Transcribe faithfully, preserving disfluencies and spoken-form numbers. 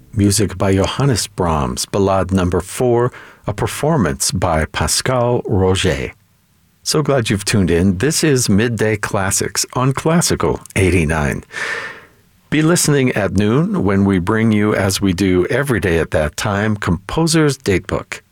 Music by Johannes Brahms, Ballade number four, a performance by Pascal Roger. So glad you've tuned in. This is Midday Classics on Classical eighty-nine. Be listening at noon when we bring you, as we do every day at that time, Composer's Datebook.